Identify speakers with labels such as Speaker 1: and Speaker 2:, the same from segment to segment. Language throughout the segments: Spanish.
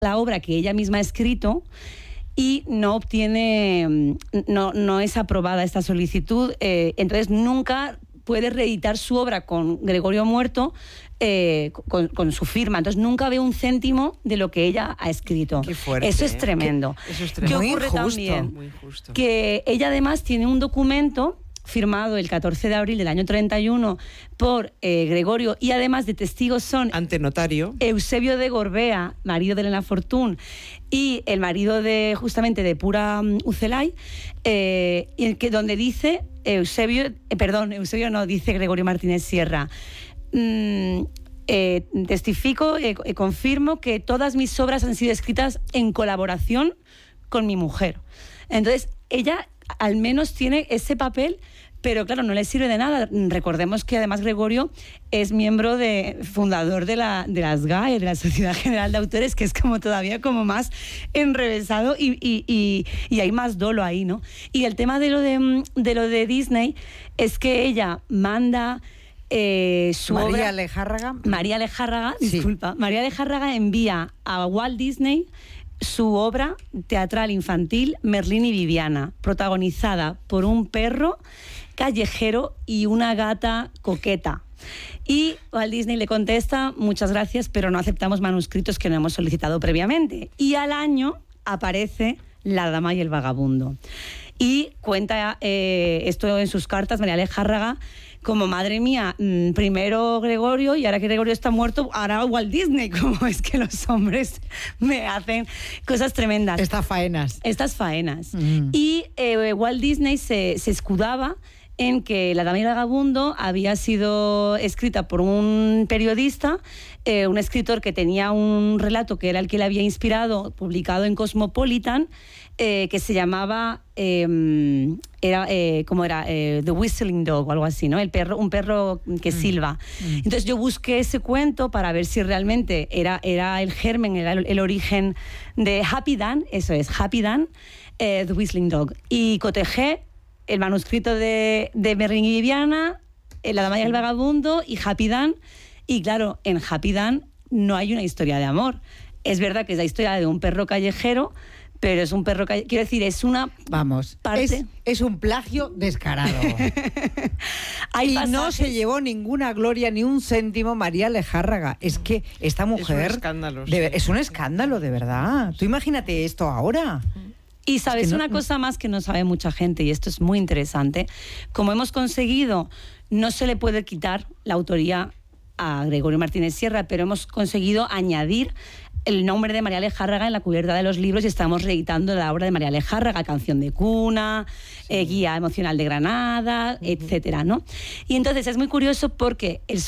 Speaker 1: la obra que ella misma ha escrito y no obtiene, no es aprobada esta solicitud, entonces nunca puede reeditar su obra con Gregorio muerto, con su firma. Entonces nunca ve un céntimo de lo que ella ha escrito.
Speaker 2: Qué fuerte,
Speaker 1: eso es tremendo.
Speaker 2: Eso es tremendo.
Speaker 1: ¿Qué ocurre
Speaker 3: Muy injusto,
Speaker 1: también?
Speaker 2: Muy injusto.
Speaker 1: Que ella además tiene un documento firmado el 14 de abril del año 31 por Gregorio, y además de testigos son
Speaker 2: Ante notario.
Speaker 1: Eusebio de Gorbea, marido de Elena Fortún, y el marido de justamente de Pura Ucelay, donde dice Eusebio no, dice Gregorio Martínez Sierra, testifico, confirmo que todas mis obras han sido escritas en colaboración con mi mujer. Entonces, ella al menos tiene ese papel, pero claro, no le sirve de nada. Recordemos que además Gregorio es miembro fundador de las GAE, de la Sociedad General de Autores, que es como todavía como más enrevesado y hay más dolo ahí, ¿no? Y el tema de lo de Disney es que ella manda su
Speaker 3: María
Speaker 1: obra...
Speaker 3: Alejárraga.
Speaker 1: María Alejárraga,
Speaker 3: Sí.
Speaker 1: disculpa. María Alejárraga envía a Walt Disney su obra teatral infantil Merlín y Viviana, protagonizada por un perro callejero y una gata coqueta. Y Walt Disney le contesta: muchas gracias, pero no aceptamos manuscritos que no hemos solicitado previamente. Y al año aparece La dama y el vagabundo. Y cuenta esto en sus cartas María Alejárraga como: madre mía, primero Gregorio, y ahora que Gregorio está muerto, ahora Walt Disney. Como es que los hombres me hacen cosas tremendas.
Speaker 3: Estas faenas.
Speaker 1: Y Walt Disney se escudaba en que La dama y el vagabundo había sido escrita por un periodista, un escritor que tenía un relato que era el que le había inspirado, publicado en Cosmopolitan, que se llamaba The Whistling Dog o algo así, ¿no? Un perro que silba. Entonces yo busqué ese cuento para ver si realmente era el germen, era el origen de Happy Dan, eso es, Happy Dan, The Whistling Dog. Y cotejé el manuscrito de Merlín y Viviana, La dama y el vagabundo y Happy Dan. Y claro, en Happy Dan no hay una historia de amor. Es verdad que es la historia de un perro callejero, pero es un perro callejero. Quiero decir, es una parte...
Speaker 3: Es un plagio descarado. Y no se llevó ninguna gloria ni un céntimo María Alejárraga. Es que esta mujer...
Speaker 2: Es un escándalo.
Speaker 3: Es un escándalo, de verdad. Tú imagínate esto ahora.
Speaker 1: Y sabes, una cosa más que no sabe mucha gente, y esto es muy interesante: como hemos conseguido, no se le puede quitar la autoría a Gregorio Martínez Sierra, pero hemos conseguido añadir el nombre de María Alejárraga en la cubierta de los libros, y estamos reeditando la obra de María Alejárraga, Canción de cuna, Guía emocional de Granada, etcétera, ¿no? Y entonces es muy curioso porque el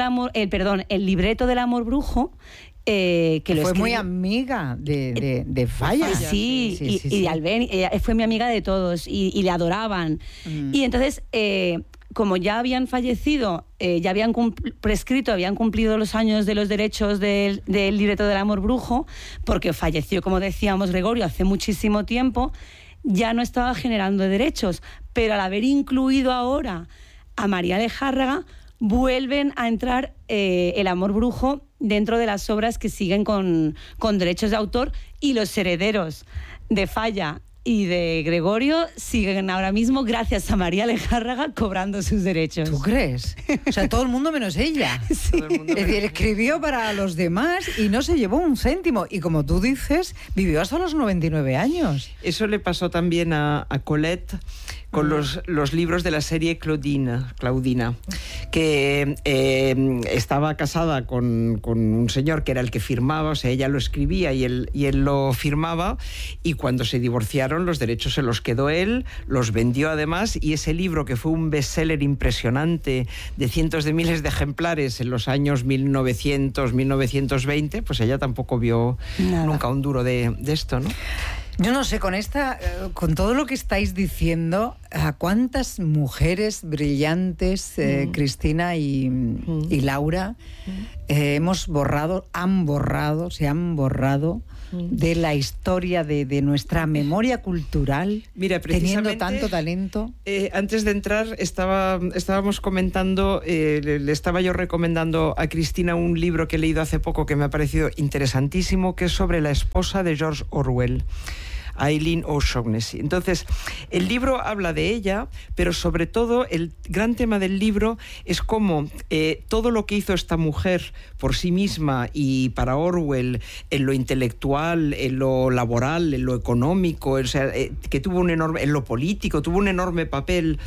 Speaker 1: libreto del amor brujo, que lo
Speaker 3: fue
Speaker 1: escribió,
Speaker 3: muy amiga de Falla.
Speaker 1: Sí, y de Albeni, ella fue mi amiga de todos y le adoraban. Y entonces, como ya habían fallecido, ya habían prescrito, habían cumplido los años de los derechos del libreto del amor brujo, porque falleció, como decíamos, Gregorio hace muchísimo tiempo, ya no estaba generando derechos, pero al haber incluido ahora a María Alejárraga, vuelven a entrar el amor brujo dentro de las obras que siguen con derechos de autor, y los herederos de Falla y de Gregorio siguen ahora mismo, gracias a María Alejárraga, cobrando sus derechos.
Speaker 3: ¿Tú crees? O sea, todo el mundo menos ella.
Speaker 1: Sí.
Speaker 2: Todo el mundo
Speaker 3: Es decir, escribió para los demás y no se llevó un céntimo. Y como tú dices, vivió hasta los 99 años.
Speaker 2: Eso le pasó también a Colette con los libros de la serie Claudina, que estaba casada con un señor que era el que firmaba, o sea, ella lo escribía y él lo firmaba, y cuando se divorciaron los derechos se los quedó él, los vendió además, y ese libro, que fue un bestseller impresionante de cientos de miles de ejemplares en los años 1900, 1920, pues ella tampoco vio nunca un duro de esto, ¿no?
Speaker 3: Yo no sé, con todo lo que estáis diciendo, ¿a cuántas mujeres brillantes, Cristina y Laura, se han borrado de la historia de nuestra memoria cultural,
Speaker 2: mira,
Speaker 3: teniendo tanto talento?
Speaker 2: Antes de entrar estábamos comentando, le estaba yo recomendando a Cristina un libro que he leído hace poco que me ha parecido interesantísimo, que es sobre la esposa de George Orwell, Eileen O'Shaughnessy. Entonces, el libro habla de ella, pero sobre todo el gran tema del libro es cómo todo lo que hizo esta mujer por sí misma y para Orwell, en lo intelectual, en lo laboral, en lo económico, o sea, que tuvo un enorme, en lo político, tuvo un enorme papel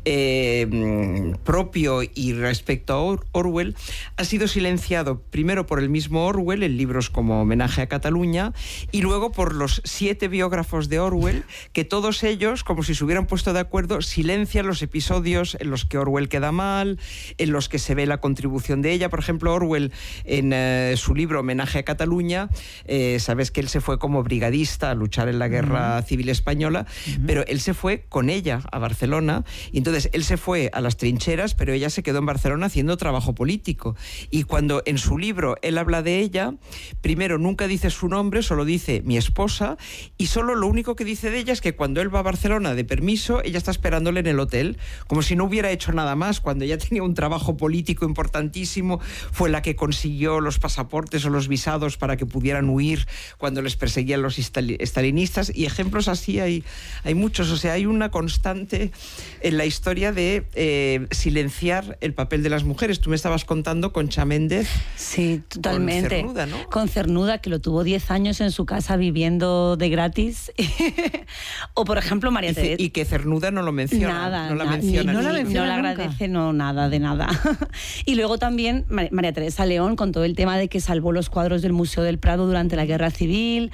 Speaker 2: propio y respecto a Orwell, ha sido silenciado primero por el mismo Orwell en libros como Homenaje a Cataluña y luego por los 7 biógrafos de Orwell, que todos ellos, como si se hubieran puesto de acuerdo, silencian los episodios en los que Orwell queda mal, en los que se ve la contribución de ella. Por ejemplo, Orwell, en su libro Homenaje a Cataluña, sabes que él se fue como brigadista a luchar en la Guerra Civil Española, pero él se fue con ella a Barcelona, y entonces él se fue a las trincheras, pero ella se quedó en Barcelona haciendo trabajo político. Y cuando en su libro él habla de ella, primero nunca dice su nombre, solo dice mi esposa, y solo lo único que dice de ella es que cuando él va a Barcelona de permiso, ella está esperándole en el hotel, como si no hubiera hecho nada más, cuando ella tenía un trabajo político importantísimo, fue la que consiguió los pasaportes o los visados para que pudieran huir cuando les perseguían los estalinistas, y ejemplos así hay muchos. O sea, hay una constante en la historia de silenciar el papel de las mujeres. Tú me estabas contando Concha Méndez.
Speaker 1: Sí, totalmente.
Speaker 2: Con Cernuda, ¿no?
Speaker 1: Con Cernuda, que lo tuvo 10 años en su casa viviendo de gratis. O, por ejemplo, María Teresa.
Speaker 2: Y que Cernuda no lo menciona.
Speaker 1: Nada,
Speaker 2: no la menciona.
Speaker 1: No la agradece, no, nada, de nada. Y luego también María Teresa León, con todo el tema de que salvó los cuadros del Museo del Prado durante la Guerra Civil,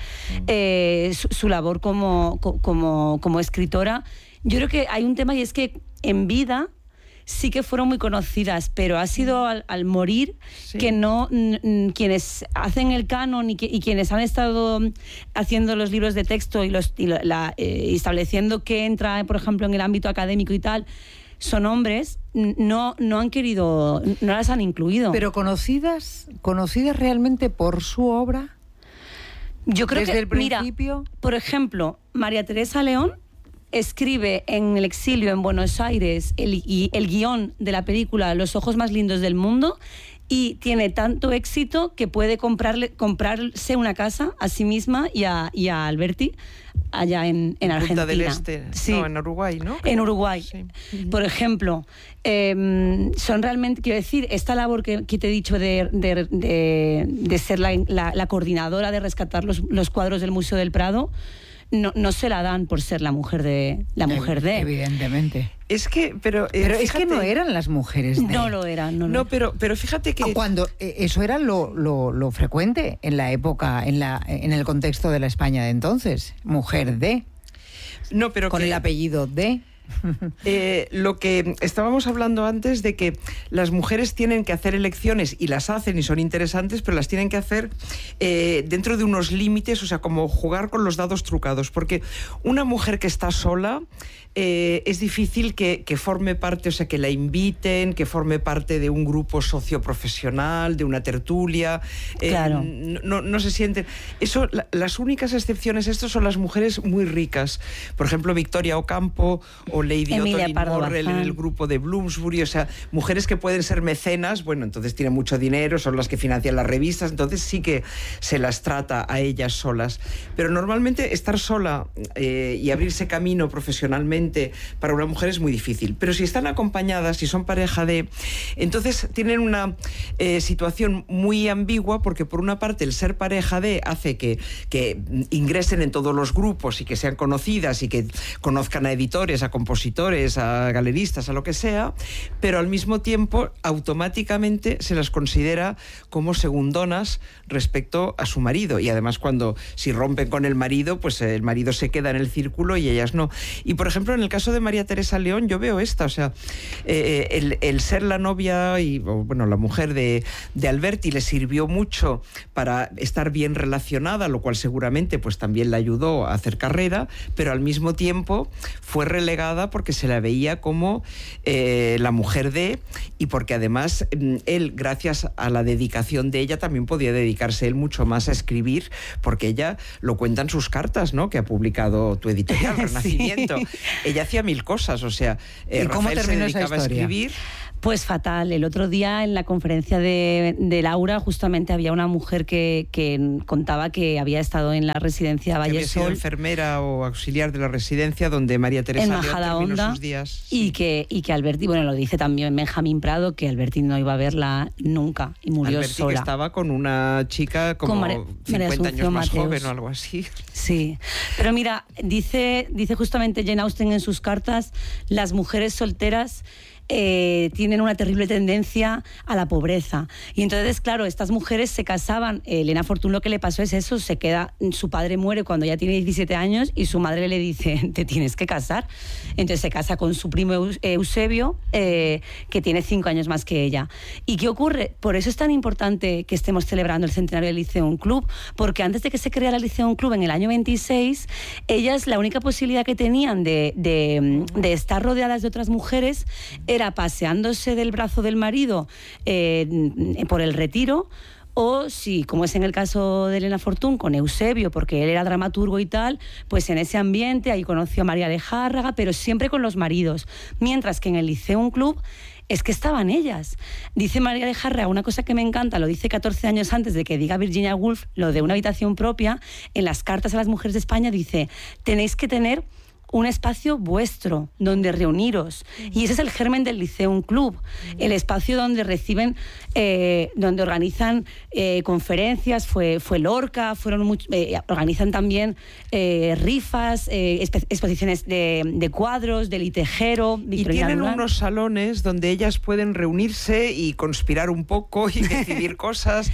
Speaker 1: su labor como escritora. Yo creo que hay un tema, y es que en vida sí que fueron muy conocidas, pero ha sido al morir que no quienes hacen el canon y quienes han estado haciendo los libros de texto y estableciendo qué entra, por ejemplo, en el ámbito académico y tal, son hombres, no han querido, no las han incluido.
Speaker 3: Pero conocidas realmente por su obra.
Speaker 1: Yo creo
Speaker 3: desde
Speaker 1: que,
Speaker 3: el principio.
Speaker 1: Mira, por ejemplo, María Teresa León escribe en el exilio en Buenos Aires el guión de la película Los ojos más lindos del mundo, y tiene tanto éxito que puede comprarse una casa a sí misma y a Alberti allá en Argentina.
Speaker 2: Punta del Este,
Speaker 1: sí.
Speaker 2: No, en Uruguay, ¿no?
Speaker 1: En Uruguay.
Speaker 2: Sí.
Speaker 1: Por ejemplo, son realmente, quiero decir, esta labor que te he dicho de ser la coordinadora de rescatar los cuadros del Museo del Prado, no se la dan por ser la mujer de.
Speaker 3: Evidentemente.
Speaker 2: Es que, pero
Speaker 3: es que no eran las mujeres de.
Speaker 1: No lo eran, no.
Speaker 2: No, pero fíjate que
Speaker 3: cuando eso era lo frecuente en la época, en el contexto de la España de entonces, mujer de.
Speaker 2: No, pero
Speaker 3: con el apellido de.
Speaker 2: Lo que estábamos hablando antes de que las mujeres tienen que hacer elecciones, y las hacen y son interesantes, pero las tienen que hacer dentro de unos límites, o sea, como jugar con los dados trucados, porque una mujer que está sola es difícil que forme parte, o sea, que la inviten, que forme parte de un grupo socioprofesional, de una tertulia.
Speaker 1: Claro.
Speaker 2: No se sienten. Eso, las únicas excepciones estos son las mujeres muy ricas. Por ejemplo, Victoria Ocampo o Lady Otto Morrell en el grupo de Bloomsbury, o sea, mujeres que pueden ser mecenas, bueno, entonces tienen mucho dinero, son las que financian las revistas, entonces sí que se las trata a ellas solas. Pero normalmente estar sola y abrirse camino profesionalmente para una mujer es muy difícil. Pero si están acompañadas, si son pareja de, entonces tienen una situación muy ambigua, porque por una parte el ser pareja de hace que ingresen en todos los grupos y que sean conocidas y que conozcan a editores, a compañeros compositores, a galeristas, a lo que sea, pero al mismo tiempo automáticamente se las considera como segundonas respecto a su marido, y además si rompen con el marido, pues el marido se queda en el círculo y ellas no. Y por ejemplo, en el caso de María Teresa León, yo veo o sea, el ser la novia y la mujer de Alberti le sirvió mucho para estar bien relacionada, lo cual seguramente pues también le ayudó a hacer carrera, pero al mismo tiempo fue relegada porque se la veía como la mujer de, y porque además él, gracias a la dedicación de ella, también podía dedicarse él mucho más a escribir, porque ella lo cuenta en sus cartas, ¿no?, que ha publicado tu editorial, Renacimiento. Sí. Ella hacía 1000 cosas, o sea, Rafael se dedicaba a escribir.
Speaker 1: Pues fatal. El otro día en la conferencia de Laura justamente había una mujer que contaba que había estado en la residencia Vallesol.
Speaker 2: Había sido enfermera o auxiliar de la residencia donde María Teresa León terminó sus días.
Speaker 1: Y que Alberti, lo dice también Benjamín Prado, que Alberti no iba a verla nunca y murió
Speaker 2: Alberti
Speaker 1: sola.
Speaker 2: Que estaba con una chica como 50 años más joven o algo así.
Speaker 1: Sí, pero mira, dice justamente Jane Austen en sus cartas, las mujeres solteras tienen una terrible tendencia a la pobreza. Y entonces, claro, estas mujeres se casaban. Elena Fortún lo que le pasó es eso, su padre muere cuando ella tiene 17 años y su madre le dice, te tienes que casar. Entonces se casa con su primo Eusebio, que tiene 5 años más que ella. ¿Y qué ocurre? Por eso es tan importante que estemos celebrando el centenario del Lyceum Club, porque antes de que se creara el Lyceum Club en el año 26, ellas, la única posibilidad que tenían de estar rodeadas de otras mujeres era paseándose del brazo del marido por el Retiro, o si, como es en el caso de Elena Fortún, con Eusebio, porque él era dramaturgo y tal, pues en ese ambiente, ahí conoció a María de Járraga, pero siempre con los maridos. Mientras que en el Lyceum Club es que estaban ellas. Dice María de Járraga una cosa que me encanta, lo dice 14 años antes de que diga Virginia Woolf, lo de una habitación propia. En las cartas a las mujeres de España dice, tenéis que tener un espacio vuestro donde reuniros, y ese es el germen del Lyceum Club, el espacio donde reciben, donde organizan conferencias, fue Lorca, organizan también rifas, exposiciones de cuadros, de litejero,
Speaker 2: y tienen unos salones donde ellas pueden reunirse y conspirar un poco y decidir cosas.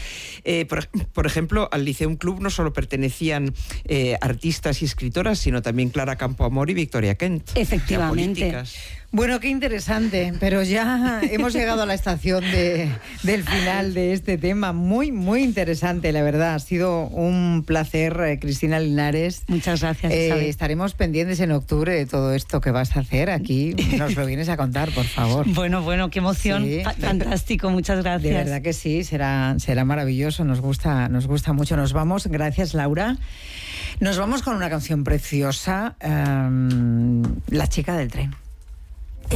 Speaker 2: Por ejemplo, al Lyceum Club no solo pertenecían artistas y escritoras, sino también Clara Campoamor y Victoria Kent.
Speaker 1: Efectivamente.
Speaker 3: Bueno, qué interesante, pero ya hemos llegado a la estación del final de este tema. Muy, muy interesante, la verdad. Ha sido un placer, Cristina Linares.
Speaker 1: Muchas gracias, Isabel.
Speaker 3: Estaremos pendientes en octubre de todo esto que vas a hacer aquí. Nos lo vienes a contar, por favor.
Speaker 1: Bueno, qué emoción. Sí. Fantástico, muchas gracias.
Speaker 3: De verdad que sí, será maravilloso. Nos gusta mucho. Nos vamos. Gracias, Laura. Nos vamos con una canción preciosa, La chica del tren.